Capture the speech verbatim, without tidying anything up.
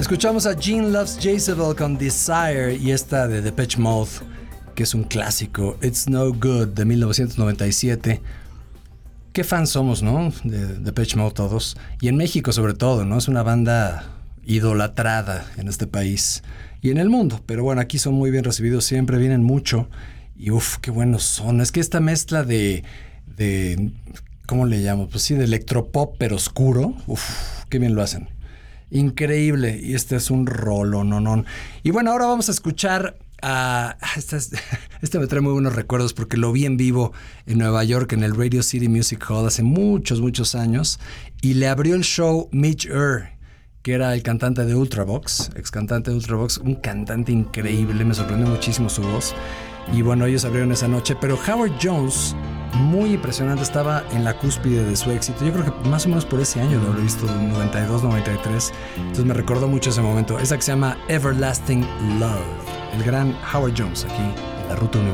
Escuchamos a Gene Loves Jezebel con Desire y esta de Depeche Mode, que es un clásico, It's No Good, de mil novecientos noventa y siete. Qué fans somos, ¿no? De Depeche Mode todos. Y en México sobre todo, ¿no? Es una banda idolatrada en este país y en el mundo. Pero bueno, aquí son muy bien recibidos, siempre vienen mucho. Y uff, qué buenos son. Es que esta mezcla de... de ¿cómo le llamo? Pues sí, de electropop, pero oscuro. Uff, qué bien lo hacen. Increíble. Y este es un rolo, no, no. Y bueno, ahora vamos a escuchar a... Este, es, este me trae muy buenos recuerdos porque lo vi en vivo en Nueva York, en el Radio City Music Hall, hace muchos, muchos años. Y le abrió el show Mitch Ure, que era el cantante de Ultravox, ex cantante de Ultravox, un cantante increíble, me sorprendió muchísimo su voz. Y bueno, ellos abrieron esa noche, pero Howard Jones, muy impresionante, estaba en la cúspide de su éxito. Yo creo que más o menos por ese año lo habré visto, noventa y dos, noventa y tres. Entonces me recordó mucho ese momento. Esa que se llama Everlasting Love. El gran Howard Jones aquí en la Ruta Universal.